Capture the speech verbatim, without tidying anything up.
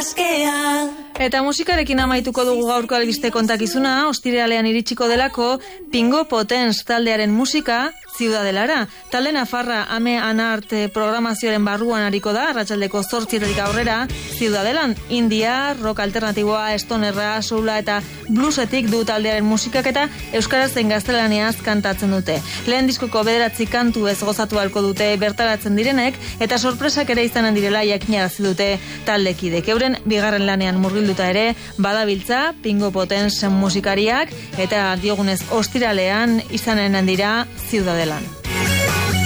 askea. Eta musikarekin amaituko dugu gaurko albiste kontakizuna, ostiralean iritsiko delako Pingo Potens taldearen musika Ziudadelara. Talde nafarra Ame Anart programazioaren barruan ariko da, arratsaldeko zortzietatik aurrera, Ziudadelan. India, rock alternatiboa, stonerra, soula eta bluesetik du taldearen musikak eta euskaraz zen gaztelaniaz kantatzen dute. Lehen diskoko bederatzi kantu ez gozatu halko dute bertaratzen direnek, eta sorpresak ere izanen direla jakinarazi dute taldekidek. Euren bigarren lanean murgilduta ere badabiltza Pingo Potens musikariak, eta diogunez ostiralean izanen dira Ziudadelan.